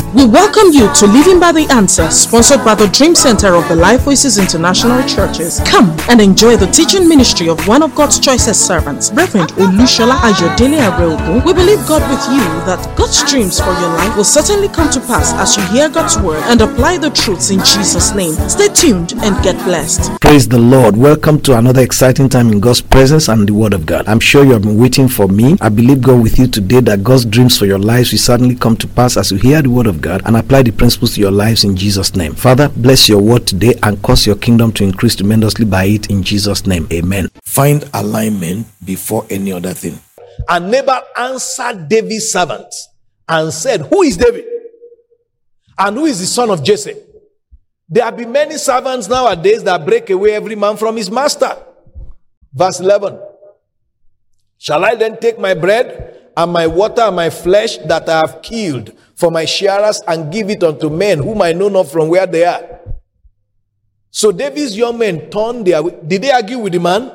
We welcome you to Living by the Answer, sponsored by the Dream Center of the Life Voices International Churches. Come and enjoy the teaching ministry of one of God's choicest servants, Reverend Olushola Ayodele Areogun. We believe God with you that God's dreams for your life will certainly come to pass as you hear God's word and apply the truths in Jesus' name. Stay tuned and get blessed. Praise the Lord. Welcome to another exciting time in God's presence and the Word of God. I'm sure you have been waiting for me. I believe God with you today that God's dreams for your lives will certainly come to pass as you hear the Word of God and apply the principles to your lives in Jesus' name. Father, bless your word today and cause your kingdom to increase tremendously by it in Jesus' name. Amen. Find alignment before any other thing. And Nabal answered David's servant and said, "Who is David? And who is the son of Jesse?" There have been many servants nowadays that break away every man from his master. Verse 11. "Shall I then take my bread and my water and my flesh that I have killed for my sharers and give it unto men whom I know not from where they are?" So David's young men turned their way. Did they argue with the man?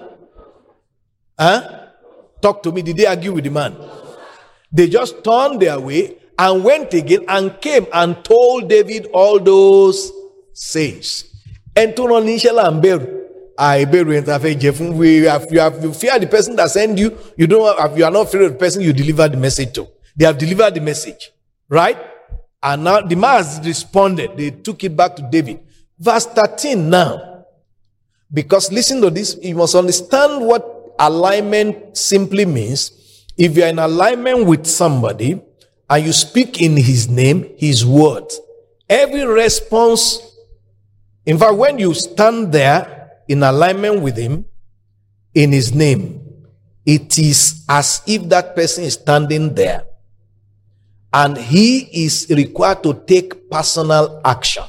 Talk to me. Did they argue with the man? They just turned their way and went again and came and told David all those sayings. And to non inshallah and beru. I beru interface. You fear the person that sent you. You are not afraid of the person you deliver the message to. They have delivered the message. Right? And now the man has responded. They took it back to David. Verse 13 now. Because listen to this. You must understand what alignment simply means. If you are in alignment with somebody and you speak in his name, his word, every response, in fact, when you stand there in alignment with him, in his name, it is as if that person is standing there. And he is required to take personal action.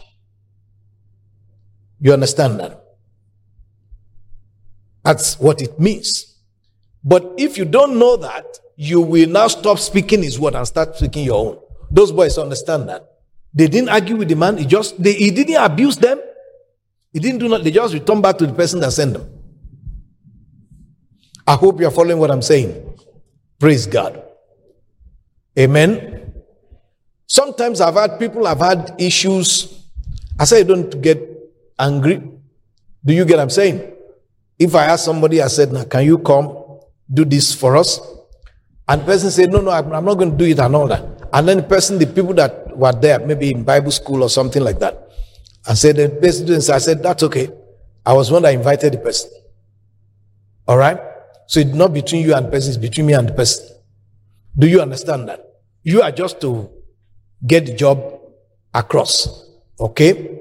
You understand that? That's what it means. But if you don't know that, you will now stop speaking his word and start speaking your own. Those boys understand that. They didn't argue with the man. He didn't abuse them. He didn't do nothing. They just returned back to the person that sent them. I hope you are following what I'm saying. Praise God. Amen. Sometimes people have had issues. I say, don't get angry. Do you get what I'm saying? If I ask somebody, I said, "Now, can you come do this for us?" And the person said, no, I'm not going to do it and all that. And then the people that were there, maybe in Bible school or something like that, I said, I said, "That's okay. I was one that invited the person." All right? So it's not between you and the person, it's between me and the person. Do you understand that? You are just to get the job across. Okay?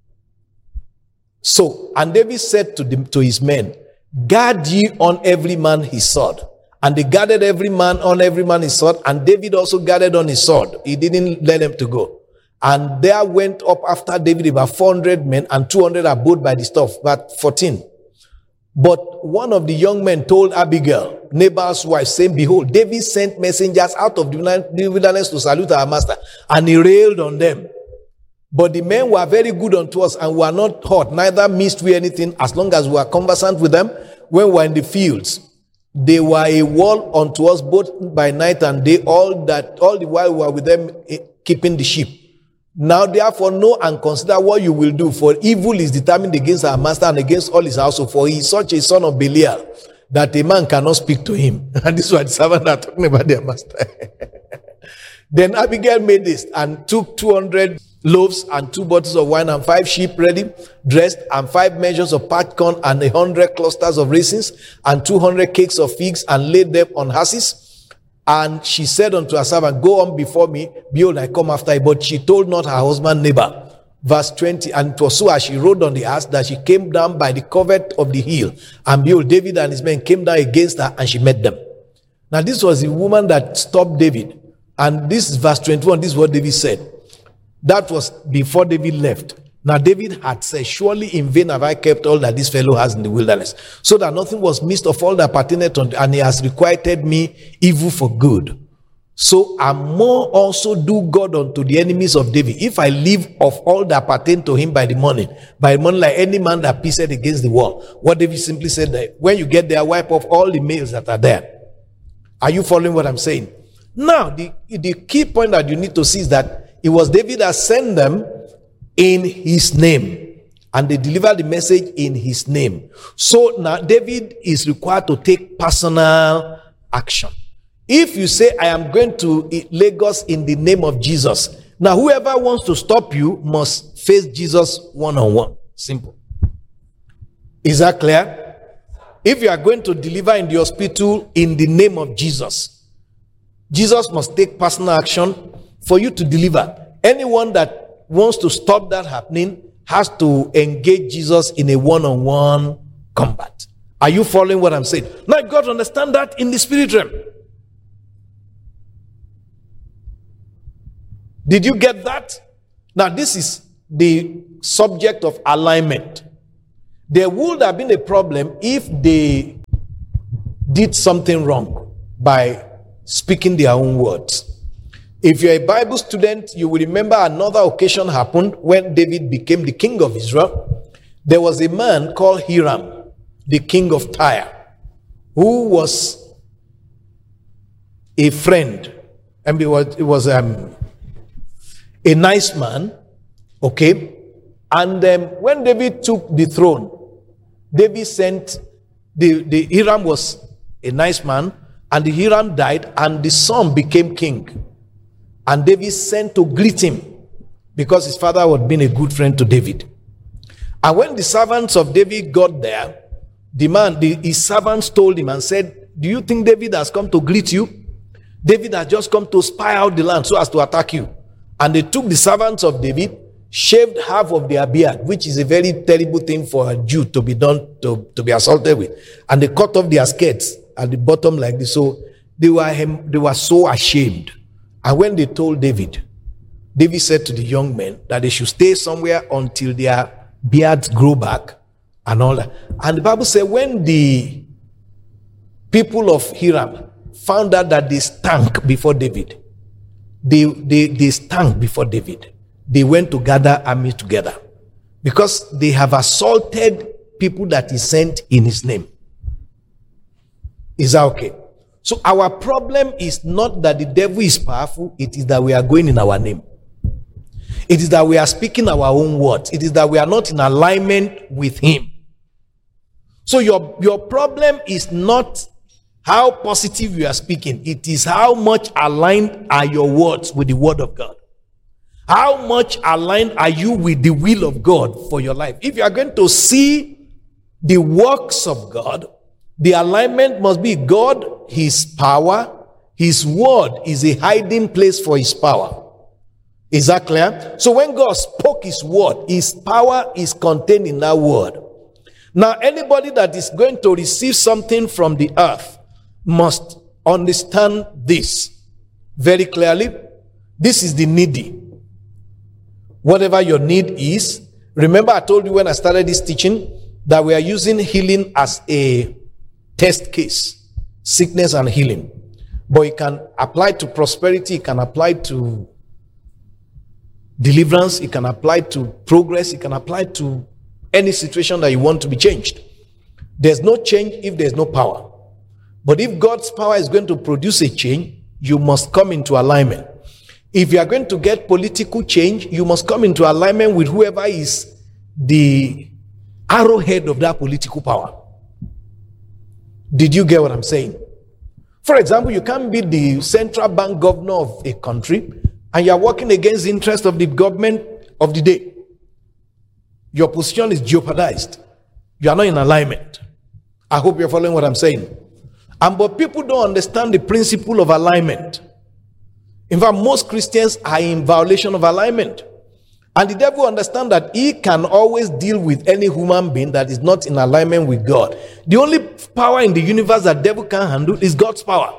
So, and David said to his men, "Guard ye on every man his sword." And they guarded every man his sword, and David also guarded on his sword. He didn't let them to go. And there went up after David about 400 men, and 200 abode by the stuff. But 14. But one of the young men told Abigail, Nabal's wife, saying, "Behold, David sent messengers out of the wilderness to salute our master, and he railed on them. But the men were very good unto us, and were not hurt, neither missed we anything, as long as we were conversant with them when we were in the fields. They were a wall unto us both by night and day, all the while we were with them keeping the sheep. Now therefore know and consider what you will do, for evil is determined against our master and against all his household, for he is such a son of Belial that a man cannot speak to him." And this was the servant that talking about their master. Then Abigail made this and took 200 loaves and 2 bottles of wine and 5 sheep ready, dressed, and 5 measures of parched corn and 100 clusters of raisins and 200 cakes of figs, and laid them on asses. And she said unto her servant, "Go on before me, behold, I come after you." But she told not her husband Nabal. Verse 20, "And it was so as she rode on the ass that she came down by the covert of the hill. And behold, David and his men came down against her, and she met them." Now this was the woman that stopped David. And this is verse 21. This is what David said. That was before David left. Now David had said, "Surely in vain have I kept all that this fellow has in the wilderness, so that nothing was missed of all that pertained unto, and he has requited me evil for good. So I more also do God unto the enemies of David, if I leave of all that pertain to him by the morning like any man that pissed against the wall." What David simply said, that when you get there, wipe off all the males that are there. Are you following what I'm saying? Now, the key point that you need to see is that It was David that sent them in his name, and they delivered the message in his name. So now David is required to take personal action. If you say, I am going to Lagos in the name of Jesus, now whoever wants to stop you must face Jesus one-on-one. Simple. Is that clear? If you are going to deliver in the hospital in the name of Jesus, Jesus must take personal action for you to deliver. Anyone that wants to stop that happening has to engage Jesus in a one-on-one combat. Are you following what I'm saying? Now you've got to understand that in the spirit realm. Did you get that? Now this is the subject of alignment. There would have been a problem if they did something wrong by speaking their own words. If you're a Bible student, you will remember another occasion happened when David became the king of Israel. There was a man called Hiram, the king of Tyre, who was a friend. And it was a nice man, okay? And when David took the throne, David sent, the Hiram was a nice man, and the Hiram died, and the son became king. And David sent to greet him, because his father had been a good friend to David. And when the servants of David got there, his servants told him and said, do you think David has come to greet you? David has just come to spy out the land so as to attack you. And they took the servants of David, shaved half of their beard, which is a very terrible thing for a Jew to be done, to be assaulted with. And they cut off their skirts at the bottom like this. So they were so ashamed. And when they told David, David said to the young men that they should stay somewhere until their beards grow back and all that. And the Bible said when the people of Hiram found out that they stank before David, they stank before David. They went to gather army together because they have assaulted people that he sent in his name. Is that okay? So our problem is not that the devil is powerful, it is that we are going in our name. It is that we are speaking our own words. It is that we are not in alignment with him. So your problem is not how positive you are speaking. It is how much aligned are your words with the word of God. How much aligned are you with the will of God for your life? If you are going to see the works of God, the alignment must be God, his power, his word is a hiding place for his power. Is that clear? So when God spoke his word, his power is contained in that word. Now anybody that is going to receive something from the earth must understand this very clearly. This is the needy. Whatever your need is, remember I told you when I started this teaching that we are using healing as a test case, sickness and healing. But it can apply to prosperity, it can apply to deliverance, it can apply to progress, it can apply to any situation that you want to be changed. There's no change if there's no power. But if God's power is going to produce a change, you must come into alignment. If you are going to get political change, you must come into alignment with whoever is the arrowhead of that political power. Did you get what I'm saying? For example, you can't be the central bank governor of a country and you are working against the interest of the government of the day. Your position is jeopardized. You are not in alignment. I hope you're following what I'm saying. But people don't understand the principle of alignment. In fact, most Christians are in violation of alignment. And the devil understands that he can always deal with any human being that is not in alignment with God. The only power in the universe that the devil can handle is God's power.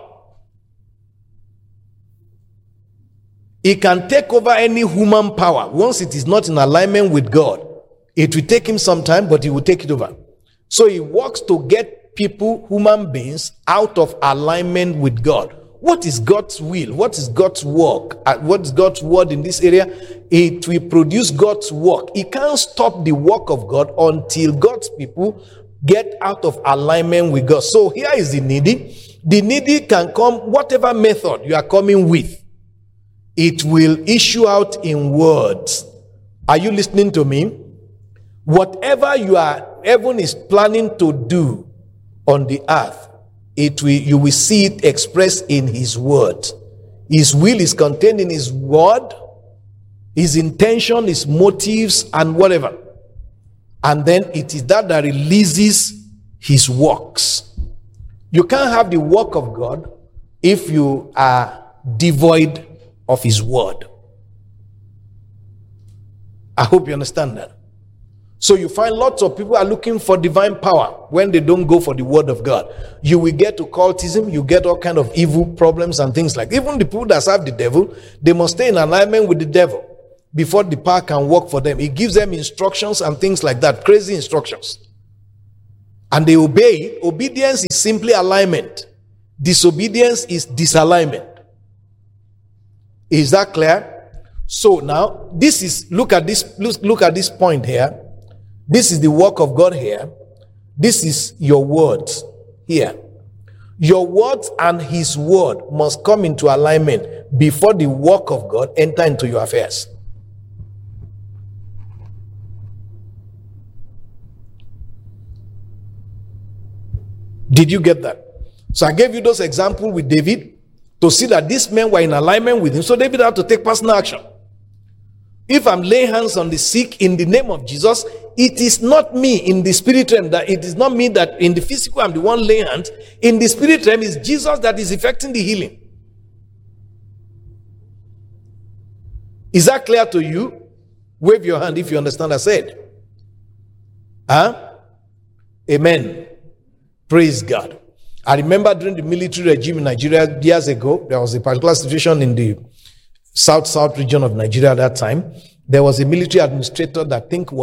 He can take over any human power. Once it is not in alignment with God, it will take him some time, but he will take it over. So he works to get people, human beings, out of alignment with God. What is God's will? What is God's work? What is God's word in this area? It will produce God's work. He can't stop the work of God until God's people get out of alignment with God. So here is the needy. The needy can come whatever method you are coming with. it will issue out in words. Are you listening to me? Whatever heaven is planning to do on the earth, you will see it expressed in his word. His will is contained in his word, his intention, his motives, and whatever. And then it is that releases his works. You can't have the work of God if you are devoid of his word. I hope you understand that. So you find lots of people are looking for divine power when they don't go for the word of God. You will get to cultism, you get all kind of evil problems and things like that. Even the people that serve the devil, they must stay in alignment with the devil before the power can work for them. It gives them instructions and things like that, crazy instructions. And they obey it. Obedience is simply alignment. Disobedience is disalignment. Is that clear? So now, look at this point here. This is the work of God here. This is your words here. Your words and his word must come into alignment before the work of God enter into your affairs. Did you get that? So I gave you those examples with David to see that these men were in alignment with him. So David had to take personal action. If I'm laying hands on the sick in the name of Jesus, it is not me in the spirit realm, that it is not me that in the physical I'm the one laying hands. In the spirit realm is Jesus that is effecting the healing. Is that clear to you? Wave your hand if you understand what I said. Amen. Praise God. I remember during the military regime in Nigeria years ago, there was a particular situation in the south region of Nigeria at that time. There was a military administrator that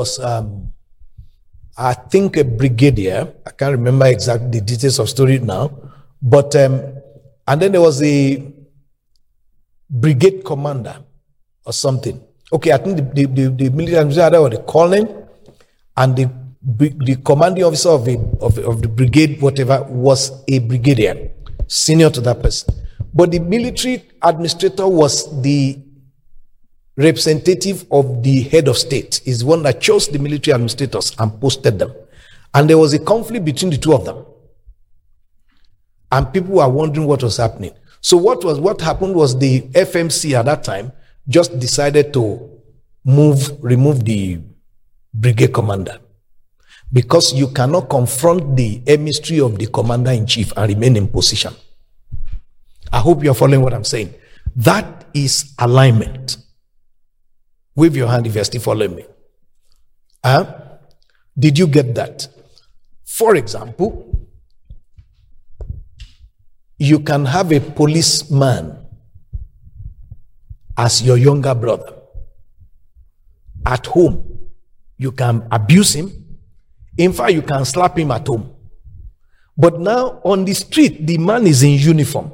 I think a brigadier. I can't remember exactly the details of story now. But and then there was a brigade commander or something. Okay, I think the military administrator was the colonel, and the commanding officer of the brigade, whatever, was a brigadier, senior to that person. But the military administrator was the representative of the head of state. Is the one that chose the military administrators and posted them. And there was a conflict between the two of them. And people were wondering what was happening. So what happened was the FMC at that time just decided to remove the brigade commander. Because you cannot confront the emissary of the commander-in-chief and remain in position. I hope you're following what I'm saying. That is alignment. Wave your hand if you're still following me. Did you get that? For example, you can have a policeman as your younger brother. At home, you can abuse him. In fact, you can slap him at home. But now, on the street, the man is in uniform.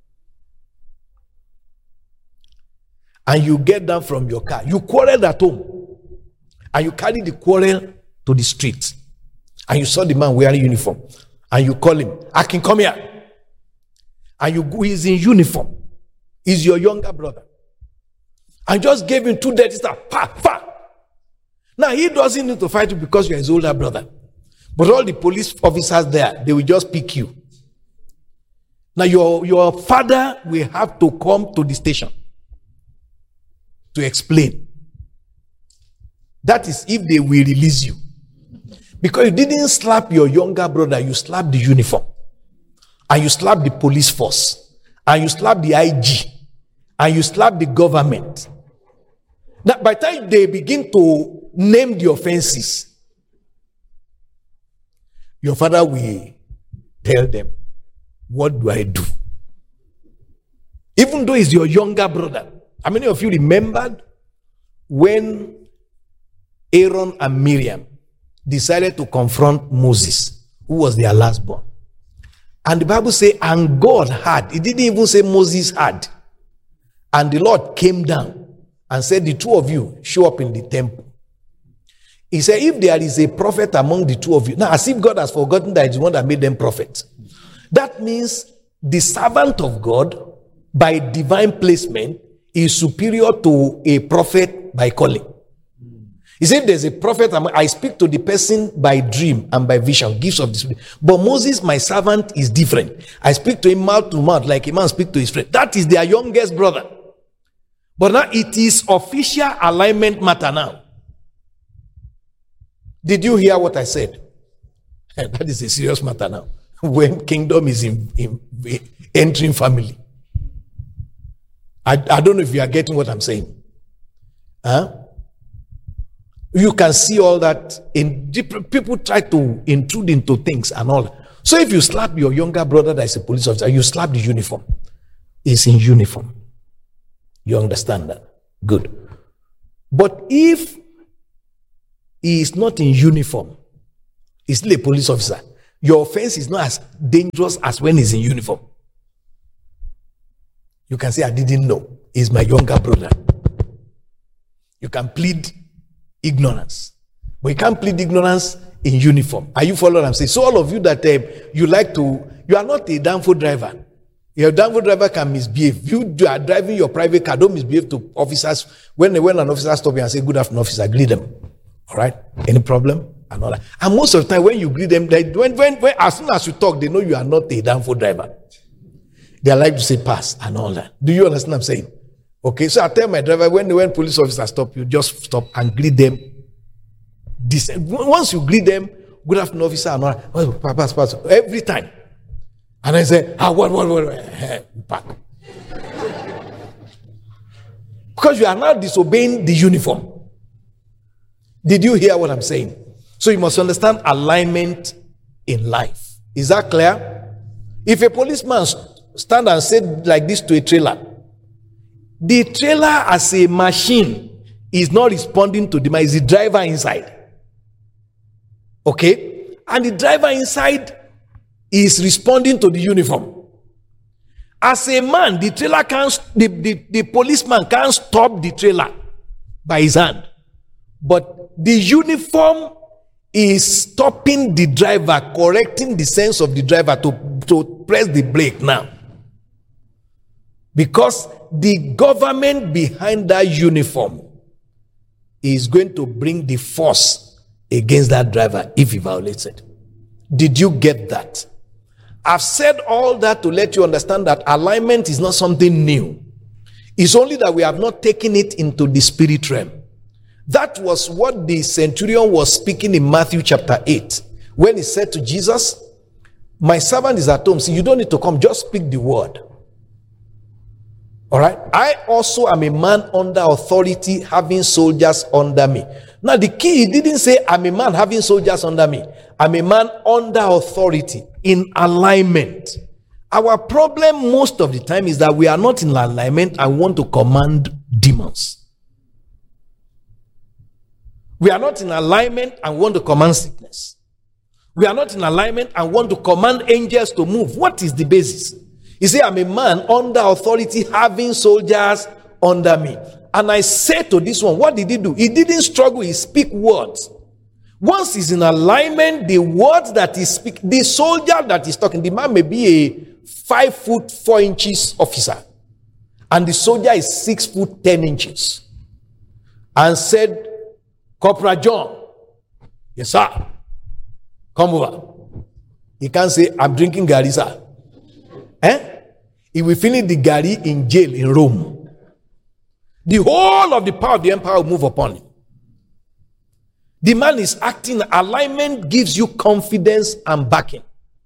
And you get down from your car. You quarreled at home. And you carry the quarrel to the street. And you saw the man wearing uniform. And you call him, Akin, come here. And he's in uniform. He's your younger brother. And just gave him 2 dirty stuff. Pa, pa. Now, he doesn't need to fight you because you're his older brother. But all the police officers there, they will just pick you. Now, your father will have to come to the station to explain. That is if they will release you. Because you didn't slap your younger brother, you slapped the uniform. And you slapped the police force. And you slapped the IG. And you slapped the government. Now, by the time they begin to name the offenses, your father will tell them, what do I do? Even though he's your younger brother. How many of you remembered when Aaron and Miriam decided to confront Moses, who was their last born? And the Bible says, and God had. It didn't even say Moses had. And the Lord came down and said, the two of you show up in the temple. He said, if there is a prophet among the two of you, now as if God has forgotten that it's the one that made them prophets. That means the servant of God, by divine placement, is superior to a prophet by calling. He said, there's a prophet, I speak to the person by dream and by vision, gifts of the Spirit. But Moses, my servant, is different. I speak to him mouth to mouth, like a man speaks to his friend. That is their youngest brother. But now it is official alignment matter now. Did you hear what I said? That is a serious matter now. When kingdom is in entering family. I don't know if you are getting what I'm saying. Huh? You can see all that. People try to intrude into things and all. So if you slap your younger brother that is a police officer, you slap the uniform. It's in uniform. You understand that? Good. But if he is not in uniform, he's still a police officer, your offense is not as dangerous as when he's in uniform. You can say, I didn't know. He's my younger brother. You can plead ignorance. But you can't plead ignorance in uniform. Are you following what I'm saying? So all of you that you are not a Danfo driver. Your Danfo driver can misbehave. You are driving your private car, don't misbehave to officers. When an officer stops you and say, good afternoon, officer, greet them. All right? Any problem? And all that. And most of the time when you greet them, when as soon as you talk, they know you are not a Danfo driver. They like to say pass and all that. Do you understand what I'm saying? Okay, so I tell my driver, when police officers stop, you just stop and greet them. Once you greet them, good afternoon, officer, and all that, pass, every time. And I say, what? Back. Because you are now disobeying the uniform. Did you hear what I'm saying? So you must understand alignment in life. Is that clear? If a policeman stand and say like this to a trailer, the trailer as a machine is not responding to the is the driver inside. Okay? And the driver inside is responding to the uniform. As a man, the trailer can't, the policeman can't stop the trailer by his hand. But the uniform is stopping the driver, correcting the sense of the driver to press the brake now. Because the government behind that uniform is going to bring the force against that driver if he violates it. Did you get that? I've said all that to let you understand that alignment is not something new. It's only that we have not taken it into the spirit realm. That was what the centurion was speaking in Matthew chapter 8. When he said to Jesus, my servant is at home. See, you don't need to come, just speak the word. All right. I also am a man under authority, having soldiers under me. Now, the key, he didn't say, I'm a man having soldiers under me. I'm a man under authority, in alignment. Our problem most of the time is that we are not in alignment and want to command demons. We are not in alignment and want to command sickness. We are not in alignment and want to command angels to move. What is the basis? He said, I'm a man under authority, having soldiers under me. And I said to this one, what did he do? He didn't struggle, he speak words. Once he's in alignment, the words that he speak, the soldier that is talking, the man may be a 5 foot 4 inches officer. And the soldier is 6 foot 10 inches. And said, Corporal John, yes sir, come over. He can't say, I'm drinking Gary, sir. He will finish the Gary in jail in Rome. The whole of the power of the empire will move upon him. The man is acting. Alignment gives you confidence and backing.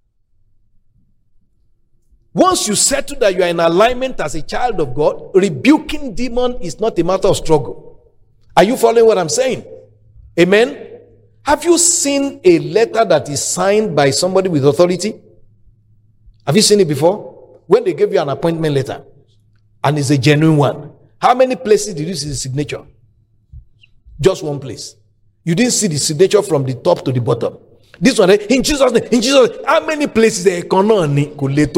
Once you settle that you are in alignment as a child of God, rebuking demon is not a matter of struggle. Are you following what I'm saying? Amen? Have you seen a letter that is signed by somebody with authority? Have you seen it before? When they give you an appointment letter and it's a genuine one, how many places did you see the signature? Just one place. You didn't see the signature from the top to the bottom. This one, in Jesus' name, in Jesus' name. How many places they can all this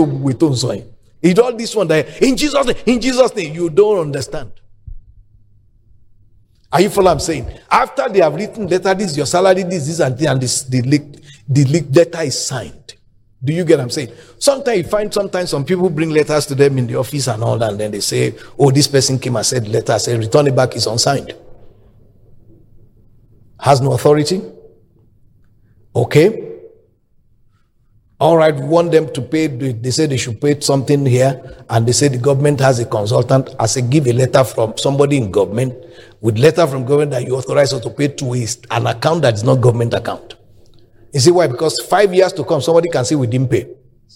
one there, in Jesus' name, you don't understand. Are you following what I'm saying? After they have written letter, this is your salary, this and this, and this, the letter is signed. Do you get what I'm saying? Sometimes you find some people bring letters to them in the office and all that, and then they say, oh, this person came and said letter, I said, return it back, it's unsigned. Has no authority. Okay. All right, we want them to pay, they say they should pay something here, and they say the government has a consultant. I say, give a letter from somebody in government, with letter from government that you authorize us to pay to an account that is not government account. You see why? Because 5 years to come, somebody can say we didn't pay.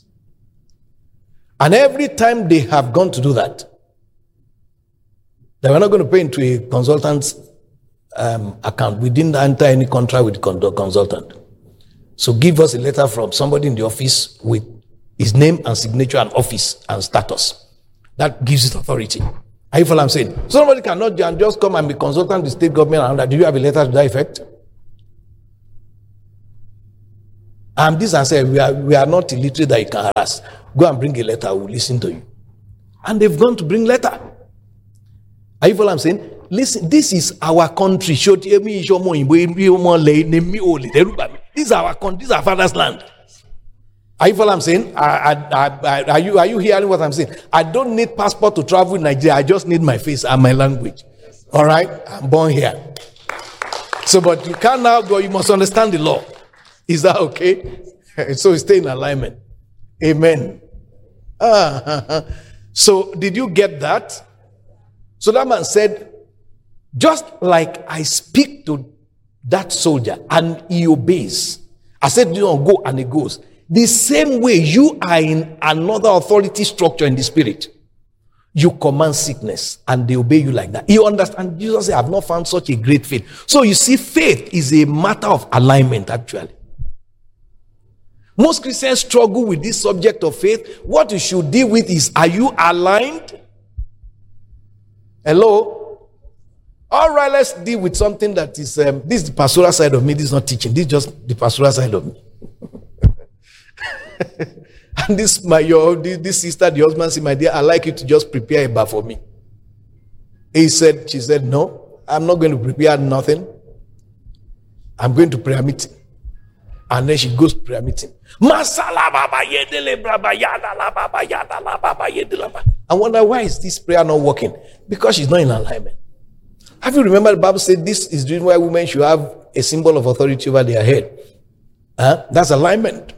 And every time they have gone to do that, they were not going to pay into a consultant's account. We didn't enter any contract with the consultant. So give us a letter from somebody in the office with his name and signature and office and status. That gives it authority. Are you following what I'm saying? Somebody cannot just come and be consultant with the state government and that. Do you have a letter to that effect? This and say, we are not illiterate that you can harass. Go and bring a letter, we'll listen to you. And they've gone to bring letter. Are you following what I'm saying? Listen, this is our country. This is our country. This is our father's land. Are you following what I'm saying? Are you hearing what I'm saying? I don't need passport to travel in Nigeria. I just need my face and my language. All right? I'm born here. So, but you can't now go. You must understand the law. Is that okay? So stay in alignment. Amen. So did you get that? So that man said, just like I speak to that soldier and he obeys. I said, you don't go, and he goes. The same way you are in another authority structure in the spirit. You command sickness and they obey you like that. You understand? Jesus said, I have not found such a great faith. So you see, faith is a matter of alignment actually. Most Christians struggle with this subject of faith. What you should deal with is, are you aligned? Hello? All right, let's deal with something that is, this is the pastoral side of me. This is not teaching. This is just the pastoral side of me. And this sister, the husband said, my dear, I'd like you to just prepare a bar for me. She said, no, I'm not going to prepare nothing. I'm going to prayer meeting. And then she goes to prayer meeting. I wonder, why is this prayer not working? Because she's not in alignment. Have you remembered the Bible said this is the reason why women should have a symbol of authority over their head? That's alignment.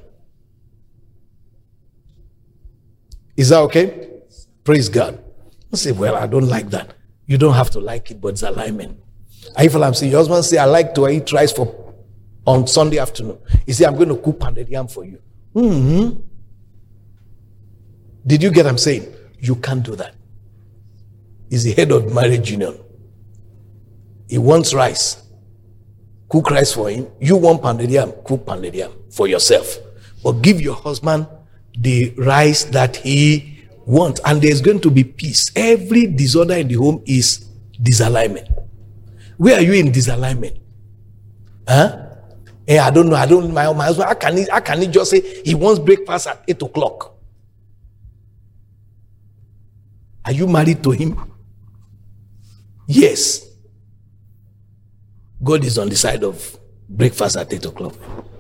Is that okay? Praise God. You say, well, I don't like that. You don't have to like it, but it's alignment. I feel I'm saying, your husband say, I like to eat rice on Sunday afternoon. He said, I'm going to cook pounded yam for you. Mm-hmm. Did you get what I'm saying? You can't do that. He's the head of the marriage union. He wants rice. Cook rice for him. You want pounded yam. Cook pounded yam for yourself. But give your husband the rice that he wants. And there's going to be peace. Every disorder in the home is disalignment. Where are you in disalignment? I don't know. My husband, how can he just say he wants breakfast at 8 o'clock? Are you married to him? Yes. God is on the side of breakfast at 8 o'clock.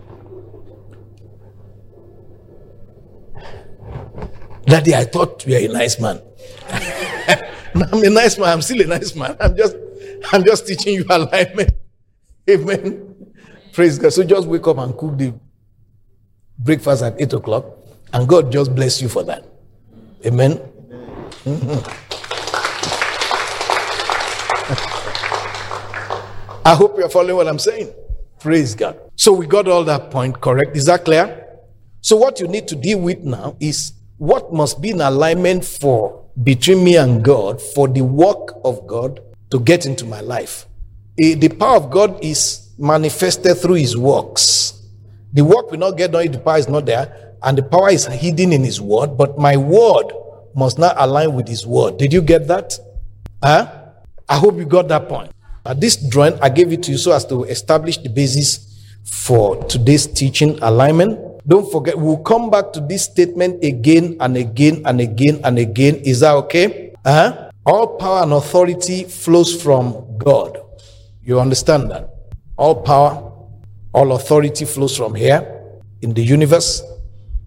Daddy, I thought you were a nice man. I'm a nice man. I'm still a nice man. I'm just teaching you alignment. Amen. Praise God. So just wake up and cook the breakfast at 8 o'clock, and God just bless you for that. Amen. Mm-hmm. I hope you're following what I'm saying. Praise God. So we got all that point correct. Is that clear? So what you need to deal with now is what must be in alignment between me and God for the work of God to get into my life. The power of God is manifested through his works. The work will not get done if the power is not there, and the power is hidden in his word, but my word must not align with his word. Did you get that? I hope you got that point. This drawing, I gave it to you so as to establish the basis for today's teaching alignment. Don't forget, we'll come back to this statement again and again and again and again. Is that okay? All power and authority flows from God. You understand that? All power, all authority flows from here in the universe.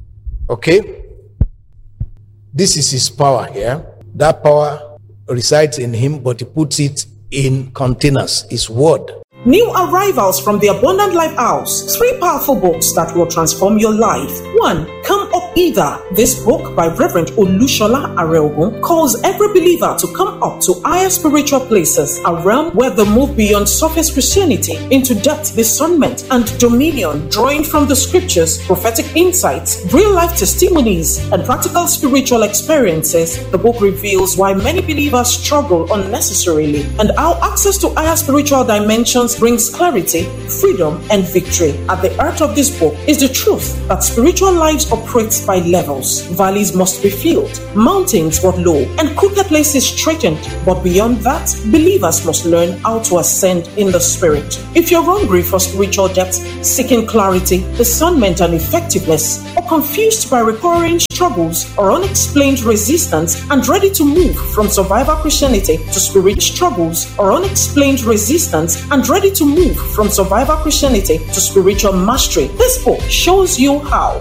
Okay? This is his power here. That power resides in him, but he puts it in containers, his word. New arrivals from the Abundant Life House. 3 powerful books that will transform your life. 1. Come Up Either. This book by Reverend Olushola Areogun calls every believer to come up to higher spiritual places, a realm where they move beyond surface Christianity into depth discernment and dominion, drawing from the scriptures, prophetic insights, real-life testimonies, and practical spiritual experiences. The book reveals why many believers struggle unnecessarily and how access to higher spiritual dimensions brings clarity, freedom, and victory. At the heart of this book is the truth that spiritual lives operate by levels. Valleys must be filled, mountains but low, and crooked places straightened. But beyond that, believers must learn how to ascend in the spirit. If you're hungry for spiritual depth, seeking clarity, discernment, and effectiveness, or confused by recurring struggles or unexplained resistance, and ready to move from survivor Christianity to spiritual struggles or unexplained resistance, and ready to move from survivor Christianity to spiritual mastery, this book shows you how.